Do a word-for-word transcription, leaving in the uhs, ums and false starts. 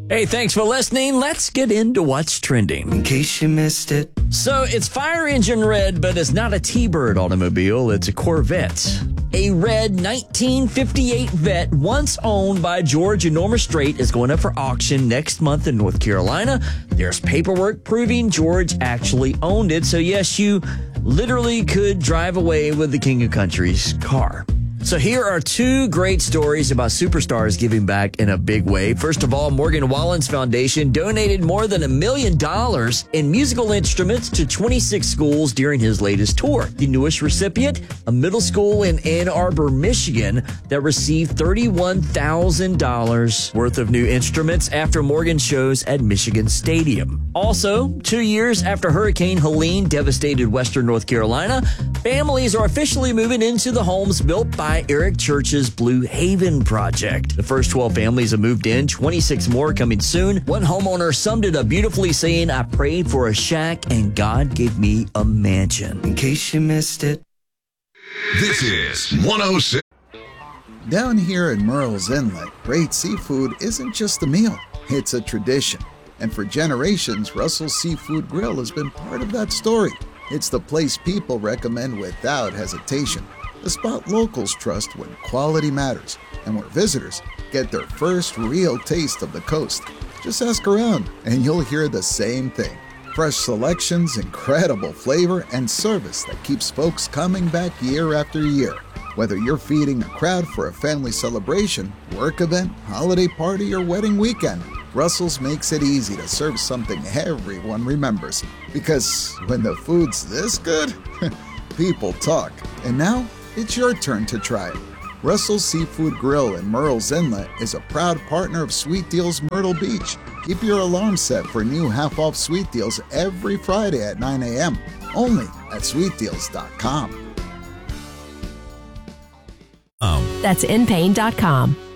Hey, thanks for listening. Let's get into what's trending. In case you missed it. So it's fire engine red, but it's not a T-Bird automobile. It's a Corvette. A red nineteen fifty-eight Vette, once owned by George and Norma Strait, is going up for auction next month in North Carolina. There's paperwork proving George actually owned it. So yes, you literally could drive away with the King of Country's car. So here are two great stories about superstars giving back in a big way. First of all, Morgan Wallen's Foundation donated more than a million dollars in musical instruments to twenty-six schools during his latest tour. The newest recipient, a middle school in Ann Arbor, Michigan, that received thirty-one thousand dollars worth of new instruments after Morgan shows at Michigan Stadium. Also, two years after Hurricane Helene devastated western North Carolina, families are officially moving into the homes built by Eric Church's Blue Haven project. The first twelve families have moved in, twenty-six more coming soon. One homeowner summed it up beautifully, saying, "I prayed for a shack and God gave me a mansion." In case you missed it. This is one oh six. Down here in Murrells Inlet, great seafood isn't just a meal, it's a tradition. And for generations, Russell's Seafood Grill has been part of that story. It's the place people recommend without hesitation. The spot locals trust when quality matters, and where visitors get their first real taste of the coast. Just ask around, and you'll hear the same thing. Fresh selections, incredible flavor, and service that keeps folks coming back year after year. Whether you're feeding a crowd for a family celebration, work event, holiday party, or wedding weekend, Russell's makes it easy to serve something everyone remembers. Because when the food's this good, people talk. And now, it's your turn to try it. Russell's Seafood Grill in Murrells Inlet is a proud partner of Sweet Deals Myrtle Beach. Keep your alarm set for new half-off Sweet Deals every Friday at nine a.m. Only at sweet deals dot com. That's in pain dot com.